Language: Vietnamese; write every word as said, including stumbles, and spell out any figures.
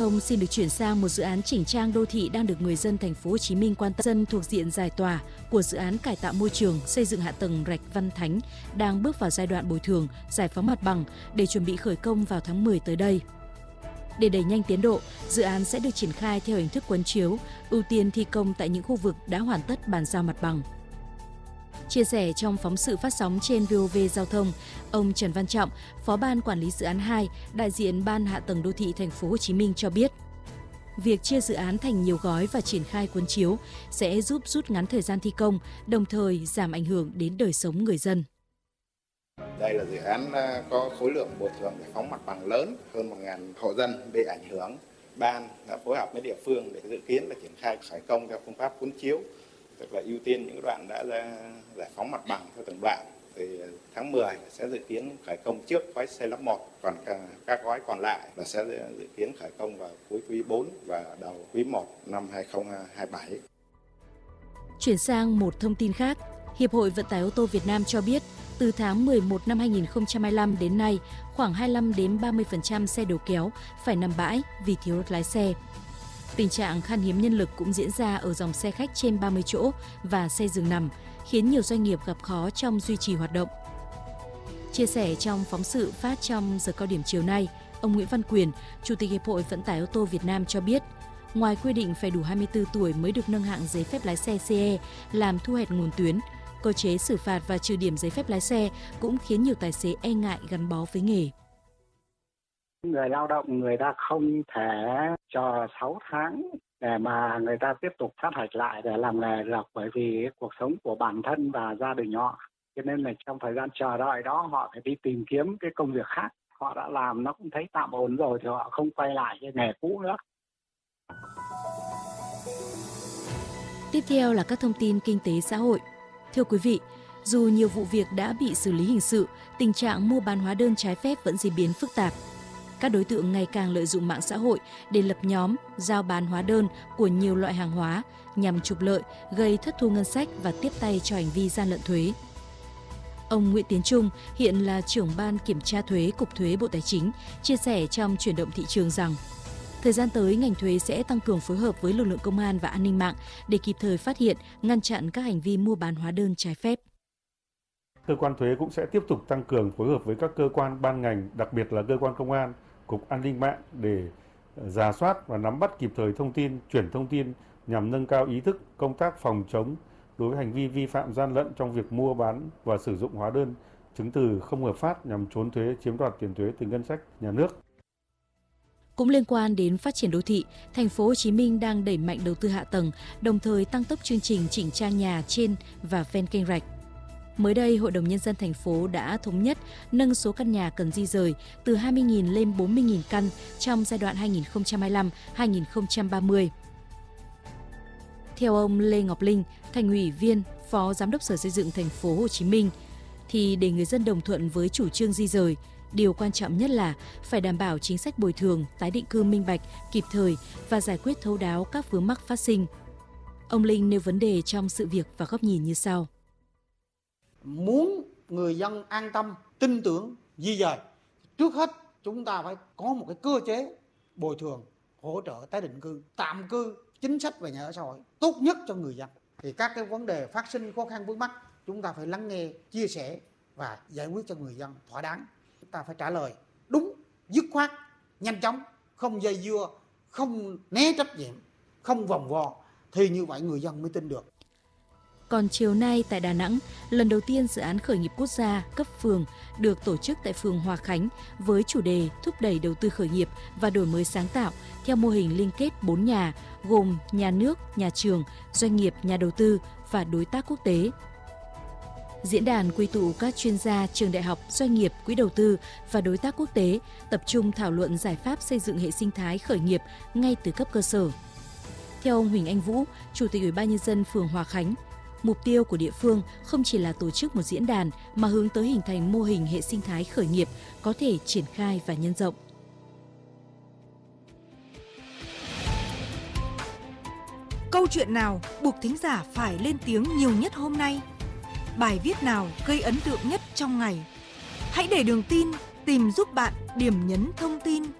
thông xin được chuyển sang một dự án chỉnh trang đô thị đang được người dân thành phố Hồ Chí Minh quan tâm. Dân thuộc diện giải tỏa của dự án cải tạo môi trường, xây dựng hạ tầng rạch Văn Thánh đang bước vào giai đoạn bồi thường, giải phóng mặt bằng để chuẩn bị khởi công vào tháng mười tới đây. Để đẩy nhanh tiến độ, dự án sẽ được triển khai theo hình thức quấn chiếu, ưu tiên thi công tại những khu vực đã hoàn tất bàn giao mặt bằng. Chia sẻ trong phóng sự phát sóng trên vê o vê Giao thông, ông Trần Văn Trọng, Phó ban Quản lý dự án hai, đại diện Ban Hạ tầng Đô thị Thành phố Hồ Chí Minh cho biết, việc chia dự án thành nhiều gói và triển khai cuốn chiếu sẽ giúp rút ngắn thời gian thi công, đồng thời giảm ảnh hưởng đến đời sống người dân. Đây là dự án có khối lượng bồi thường giải phóng mặt bằng lớn, hơn một nghìn hộ dân bị ảnh hưởng. Ban đã phối hợp với địa phương để dự kiến là triển khai khởi công theo phương pháp cuốn chiếu, tức là ưu tiên những đoạn đã giải phóng mặt bằng theo từng đoạn. Thì tháng mười sẽ dự kiến khởi công trước gói xây lắp một, còn các gói còn lại là sẽ dự kiến khởi công vào cuối quý bốn và đầu quý một năm hai nghìn không trăm hai mươi bảy. Chuyển sang một thông tin khác, Hiệp hội Vận tải ô tô Việt Nam cho biết, từ tháng mười một năm hai nghìn không trăm hai mươi lăm đến nay, khoảng hai mươi lăm đến ba mươi phần trăm xe đầu kéo phải nằm bãi vì thiếu lái xe. Tình trạng khan hiếm nhân lực cũng diễn ra ở dòng xe khách trên ba mươi chỗ và xe giường nằm, khiến nhiều doanh nghiệp gặp khó trong duy trì hoạt động. Chia sẻ trong phóng sự phát trong giờ cao điểm chiều nay, ông Nguyễn Văn Quyền, Chủ tịch Hiệp hội Vận tải ô tô Việt Nam cho biết, ngoài quy định phải đủ hai mươi tư tuổi mới được nâng hạng giấy phép lái xe xê e làm thu hẹp nguồn tuyến, cơ chế xử phạt và trừ điểm giấy phép lái xe cũng khiến nhiều tài xế e ngại gắn bó với nghề. Người lao động người ta không thể chờ sáu tháng để mà người ta tiếp tục sát hạch lại để làm nghề được, bởi vì cuộc sống của bản thân và gia đình họ. Cho nên là trong thời gian chờ đợi đó họ phải đi tìm kiếm cái công việc khác. Họ đã làm nó cũng thấy tạm ổn rồi thì họ không quay lại cái nghề cũ nữa. Tiếp theo là các thông tin kinh tế xã hội. Thưa quý vị, dù nhiều vụ việc đã bị xử lý hình sự, tình trạng mua bán hóa đơn trái phép vẫn diễn biến phức tạp. Các đối tượng ngày càng lợi dụng mạng xã hội để lập nhóm, giao bán hóa đơn của nhiều loại hàng hóa nhằm trục lợi, gây thất thu ngân sách và tiếp tay cho hành vi gian lận thuế. Ông Nguyễn Tiến Trung, hiện là trưởng ban kiểm tra thuế Cục Thuế Bộ Tài chính, chia sẻ trong Chuyển động thị trường rằng, thời gian tới, ngành thuế sẽ tăng cường phối hợp với lực lượng công an và an ninh mạng để kịp thời phát hiện, ngăn chặn các hành vi mua bán hóa đơn trái phép. Cơ quan thuế cũng sẽ tiếp tục tăng cường phối hợp với các cơ quan ban ngành, đặc biệt là cơ quan công an, Cục An ninh mạng để rà soát và nắm bắt kịp thời thông tin, chuyển thông tin nhằm nâng cao ý thức công tác phòng chống đối với hành vi vi phạm gian lận trong việc mua bán và sử dụng hóa đơn, chứng từ không hợp pháp nhằm trốn thuế, chiếm đoạt tiền thuế từ ngân sách nhà nước. Cũng liên quan đến phát triển đô thị, Thành phố Hồ Chí Minh đang đẩy mạnh đầu tư hạ tầng, đồng thời tăng tốc chương trình chỉnh trang nhà trên và ven kênh rạch. Mới đây, Hội đồng Nhân dân thành phố đã thống nhất nâng số căn nhà cần di rời từ hai mươi nghìn lên bốn mươi nghìn căn trong giai đoạn hai nghìn không trăm hai mươi lăm đến hai nghìn không trăm ba mươi. Theo ông Lê Ngọc Linh, Thành ủy viên, Phó Giám đốc Sở Xây dựng Thành phố Hồ Chí Minh, thì để người dân đồng thuận với chủ trương di rời, điều quan trọng nhất là phải đảm bảo chính sách bồi thường, tái định cư minh bạch, kịp thời và giải quyết thấu đáo các vướng mắc phát sinh. Ông Linh nêu vấn đề trong sự việc và góc nhìn như sau. Muốn người dân an tâm, tin tưởng di dời, trước hết chúng ta phải có một cái cơ chế bồi thường, hỗ trợ tái định cư, tạm cư, chính sách về nhà ở xã hội tốt nhất cho người dân. Thì các cái vấn đề phát sinh khó khăn vướng mắc chúng ta phải lắng nghe, chia sẻ và giải quyết cho người dân thỏa đáng. Chúng ta phải trả lời đúng, dứt khoát, nhanh chóng, không dây dưa, không né trách nhiệm, không vòng vo, thì như vậy người dân mới tin được. Còn chiều nay tại Đà Nẵng, lần đầu tiên dự án khởi nghiệp quốc gia cấp phường được tổ chức tại phường Hòa Khánh với chủ đề thúc đẩy đầu tư khởi nghiệp và đổi mới sáng tạo theo mô hình liên kết bốn nhà gồm nhà nước, nhà trường, doanh nghiệp, nhà đầu tư và đối tác quốc tế. Diễn đàn quy tụ các chuyên gia, trường đại học, doanh nghiệp, quỹ đầu tư và đối tác quốc tế tập trung thảo luận giải pháp xây dựng hệ sinh thái khởi nghiệp ngay từ cấp cơ sở. Theo ông Huỳnh Anh Vũ, Chủ tịch Ủy ban Nhân dân phường Hòa Khánh, mục tiêu của địa phương không chỉ là tổ chức một diễn đàn mà hướng tới hình thành mô hình hệ sinh thái khởi nghiệp có thể triển khai và nhân rộng. Câu chuyện nào buộc thính giả phải lên tiếng nhiều nhất hôm nay? Bài viết nào gây ấn tượng nhất trong ngày? Hãy để Đường Tin tìm giúp bạn điểm nhấn thông tin